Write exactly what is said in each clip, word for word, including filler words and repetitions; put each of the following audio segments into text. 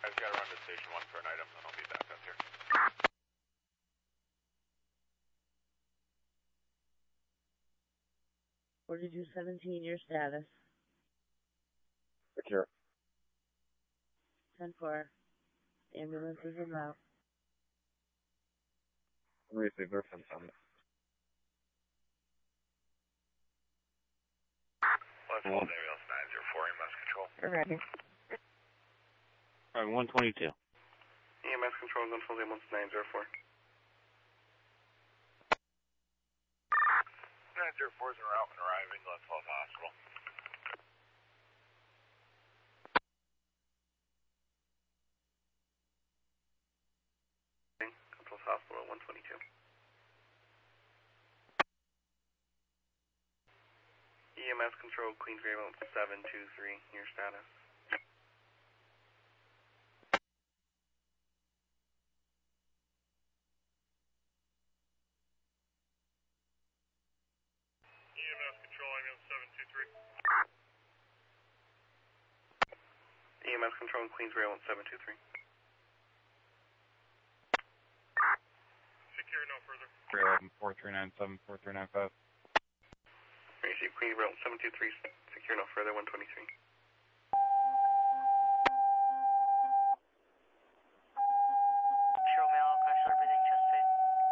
I just gotta run to station one for an item, then I'll be back up here. forty-two seventeen, your status. Secure. ten four. Ambulance is en route. Receiver from Summit. Let's hold ambulance nine zero four, E M S control. We're ready. Alright, one twenty-two. E M S control, control ambulance nine zero four. nine zero four is en route and arriving, let's hold hospital. Control hospital one twenty-two. E M S control, Queens ambulance seven two three, your status. E M S control, ambulance seven two three. E M S control, Queens ambulance seven two three. Secure no further. three eleven, four three nine seven, four three nine five. Receive Queens ambulance seven two three, secure no further, one twenty-three. Romeo, Chrysler, breathing chest pain.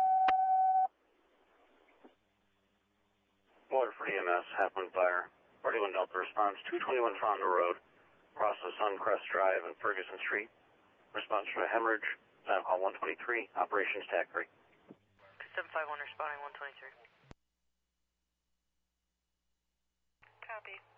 Water for E M S, Halfmoon Fire. forty-one Delta response, two twenty-one Fonda Road, across the Suncrest Drive and Ferguson Street. Response for a hemorrhage, Sound call one twenty-three, operations T A C three. two seven five one responding one twenty-three. Copy.